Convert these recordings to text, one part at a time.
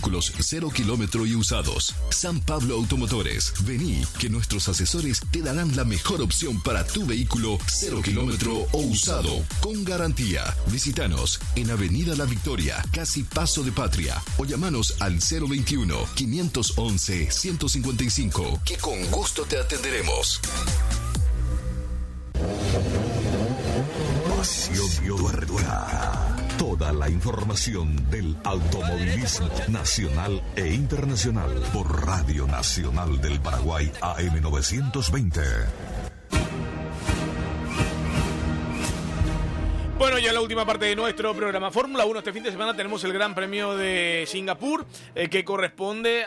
vehículos 0 kilómetro y usados. San Pablo Automotores. Vení, que nuestros asesores te darán la mejor opción para tu vehículo 0 kilómetro o usado, con garantía. Visítanos en Avenida La Victoria, casi Paso de Patria, o llamanos al 021-511-155, que con gusto te atenderemos. Pasión Tuerca. Toda la información del automovilismo nacional e internacional por Radio Nacional del Paraguay AM 920. Bueno, ya la última parte de nuestro programa Fórmula 1. Este fin de semana tenemos el Gran Premio de Singapur, que corresponde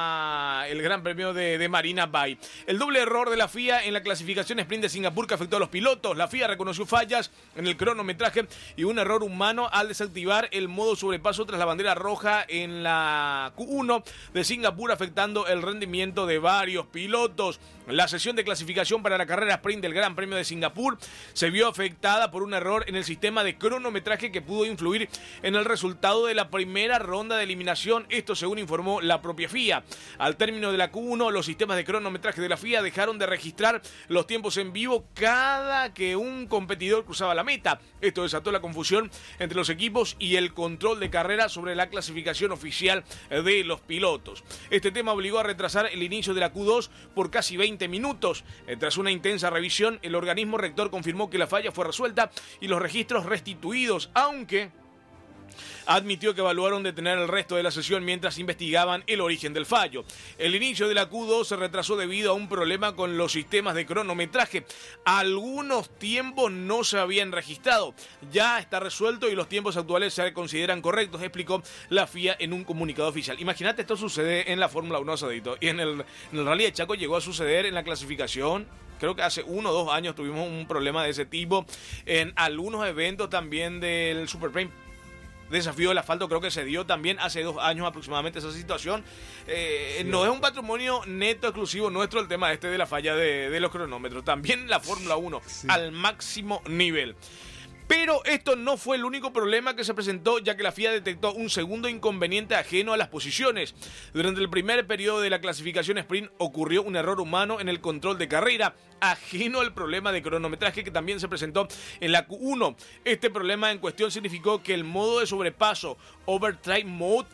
a el Gran Premio de Marina Bay. El doble error de la FIA en la clasificación sprint de Singapur que afectó a los pilotos. La FIA reconoció fallas en el cronometraje y un error humano al desactivar el modo sobrepaso tras la bandera roja en la Q1 de Singapur, afectando el rendimiento de varios pilotos. La sesión de clasificación para la carrera sprint del Gran Premio de Singapur se vio afectada por un error en el sistema de cronometraje que pudo influir en el resultado de la primera ronda de eliminación. Esto según informó la propia FIA. Al término de la Q1, los sistemas de cronometraje de la FIA dejaron de registrar los tiempos en vivo cada que un competidor cruzaba la meta. Esto desató la confusión entre los equipos y el control de carrera sobre la clasificación oficial de los pilotos. Este tema obligó a retrasar el inicio de la Q2 por casi 20 minutos. Tras una intensa revisión, el organismo rector confirmó que la falla fue resuelta y los registros restituidos, aunque admitió que evaluaron detener el resto de la sesión mientras investigaban el origen del fallo. El inicio de la Q2 se retrasó debido a un problema con los sistemas de cronometraje. Algunos tiempos no se habían registrado. Ya está resuelto y los tiempos actuales se consideran correctos, explicó la FIA en un comunicado oficial. Imagínate, esto sucede en la Fórmula 1, Sadito, y en el Rally de Chaco llegó a suceder en la clasificación. Creo que hace 1 o 2 años tuvimos un problema de ese tipo. En algunos eventos también del Super Prime Desafío del Asfalto, creo que se dio también hace 2 años aproximadamente esa situación. Sí. No es un patrimonio neto exclusivo nuestro el tema de la falla de los cronómetros. También la Fórmula 1 sí, al máximo nivel. Pero esto no fue el único problema que se presentó, ya que la FIA detectó un segundo inconveniente ajeno a las posiciones. Durante el primer periodo de la clasificación sprint ocurrió un error humano en el control de carrera, ajeno al problema de cronometraje que también se presentó en la Q1. Este problema en cuestión significó que el modo de sobrepaso, Overdrive Mode,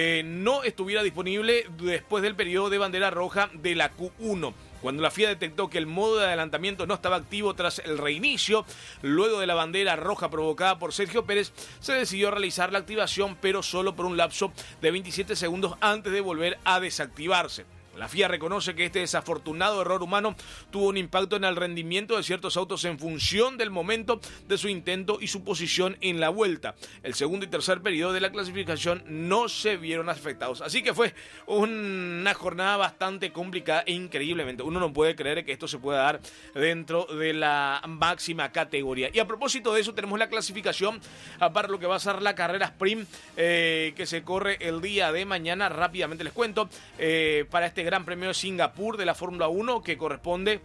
no estuviera disponible después del periodo de bandera roja de la Q1. Cuando la FIA detectó que el modo de adelantamiento no estaba activo tras el reinicio, luego de la bandera roja provocada por Sergio Pérez, se decidió realizar la activación, pero solo por un lapso de 27 segundos antes de volver a desactivarse. La FIA reconoce que este desafortunado error humano tuvo un impacto en el rendimiento de ciertos autos en función del momento de su intento y su posición en la vuelta. El segundo y tercer periodo de la clasificación no se vieron afectados. Así que fue una jornada bastante complicada e increíblemente uno no puede creer que esto se pueda dar dentro de la máxima categoría. Y a propósito de eso, tenemos la clasificación para lo que va a ser la carrera sprint que se corre el día de mañana. Rápidamente les cuento, para este Gran Premio de Singapur de la Fórmula 1, que corresponde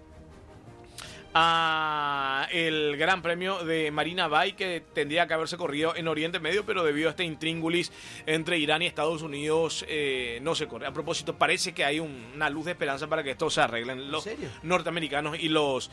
a el Gran Premio de Marina Bay, que tendría que haberse corrido en Oriente Medio, pero debido a este intríngulis entre Irán y Estados Unidos no se corre. A propósito, parece que hay una luz de esperanza para que esto se arreglen los norteamericanos y los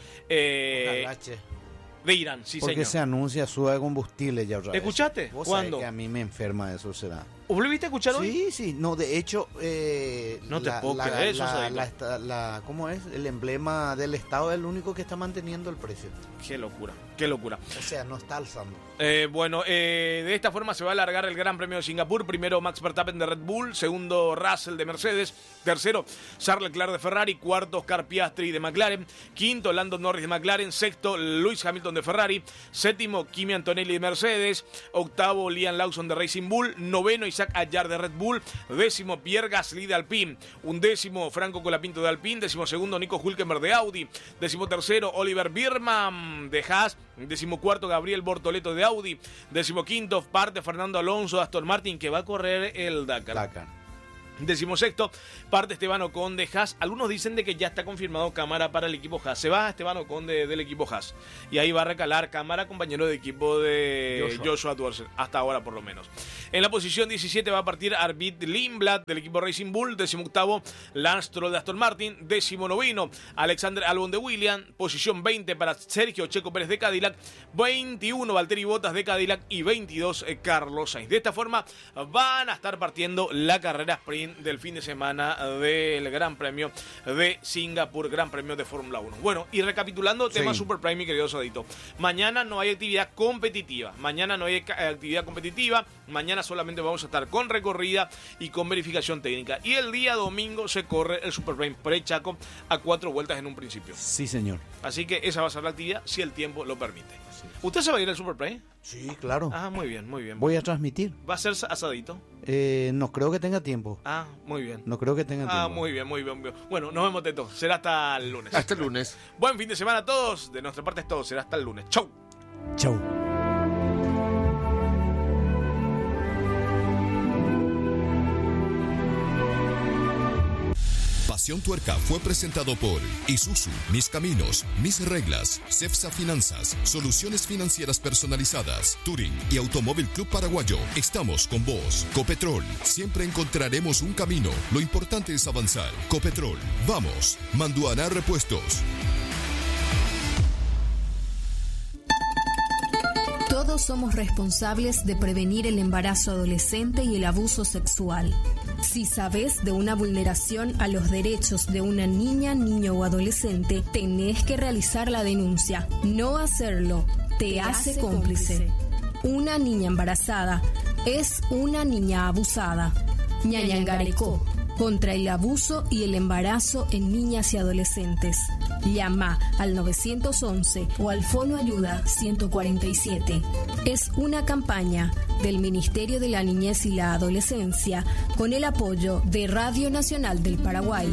de Irán, sí, porque señor. Se anuncia suba de combustible ya otra vez. ¿Escuchaste? ¿Vos ¿Cuándo? sabés que a mí me enferma eso será? ¿Vos lo viste escuchar hoy? Sí, sí, no, de hecho no te puedo creer eso, ¿cómo es? El emblema del Estado es el único que está manteniendo el precio. Qué locura, qué locura. O sea, no está alzando. De esta forma se va a alargar el Gran Premio de Singapur. Primero Max Verstappen de Red Bull, segundo Russell de Mercedes, tercero Charles Leclerc de Ferrari, cuarto Oscar Piastri de McLaren, quinto Lando Norris de McLaren, sexto Lewis Hamilton de Ferrari, séptimo Kimi Antonelli de Mercedes, octavo Liam Lawson de Racing Bull, noveno Isaac Hadjar de Red Bull, décimo Pierre Gasly de Alpine, undécimo Franco Colapinto de Alpine, décimo segundo Nico Hülkenberg de Audi, décimo tercero Oliver Biermann de Haas, décimo cuarto Gabriel Bortoleto de Audi, décimo quinto parte Fernando Alonso de Aston Martin, que va a correr el Dakar. 16º, parte Esteban Ocon de Haas. Algunos dicen de que ya está confirmado Cámara para el equipo Haas. Se va Esteban Ocon del equipo Haas. Y ahí va a recalar Cámara, compañero de equipo de Joshua Dorsey, hasta ahora por lo menos. En la posición 17 va a partir Arvid Lindblad del equipo Racing Bull. 18º, Lance Stroll de Aston Martin. 19º, Alexander Albon de Williams. Posición 20 para Sergio Checo Pérez de Cadillac. 21, Valtteri Bottas de Cadillac. Y 22, Carlos Sainz. De esta forma van a estar partiendo la carrera sprint del fin de semana del Gran Premio de Singapur, Gran Premio de Fórmula 1. Bueno, y recapitulando tema Super Prime, mi querido Sadito. Mañana no hay actividad competitiva. Mañana solamente vamos a estar con recorrida y con verificación técnica. Y el día domingo se corre el Super Prime pre-Chaco a 4 vueltas en un principio. Sí, señor. Así que esa va a ser la actividad si el tiempo lo permite. Sí. ¿Usted se va a ir al Super Prime? Sí, claro. Ah, muy bien, muy bien. Voy a transmitir. ¿Va a ser asadito? No creo que tenga tiempo. Ah, muy bien. No creo que tenga tiempo. Ah, muy bien, muy bien. Bueno, nos vemos, Teto. Será hasta el lunes. Hasta el lunes. Buen fin de semana a todos. De nuestra parte es todo. Será hasta el lunes. Chau. Chau. Pasión Tuerca fue presentado por Isuzu, Mis Caminos, Mis Reglas, Cepsa Finanzas, Soluciones Financieras Personalizadas, Touring y Automóvil Club Paraguayo. Estamos con vos. Copetrol, siempre encontraremos un camino. Lo importante es avanzar. Copetrol, vamos. Manduaná Repuestos. Todos somos responsables de prevenir el embarazo adolescente y el abuso sexual. Si sabes de una vulneración a los derechos de una niña, niño o adolescente, tenés que realizar la denuncia. No hacerlo te hace cómplice. Una niña embarazada es una niña abusada. Ñañangarecó, contra el abuso y el embarazo en niñas y adolescentes. Llama al 911 o al Fono Ayuda 147. Es una campaña del Ministerio de la Niñez y la Adolescencia con el apoyo de Radio Nacional del Paraguay.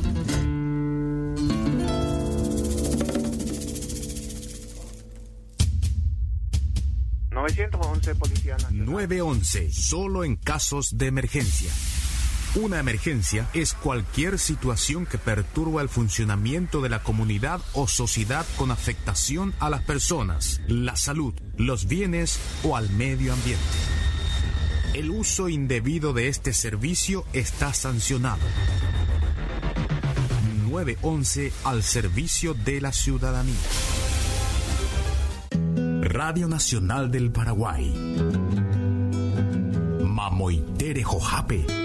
Policía Nacional. 911, solo en casos de emergencia. Una emergencia es cualquier situación que perturba el funcionamiento de la comunidad o sociedad con afectación a las personas, la salud, los bienes o al medio ambiente. El uso indebido de este servicio está sancionado. 911 al servicio de la ciudadanía. Radio Nacional del Paraguay. Mamoitere Jojape.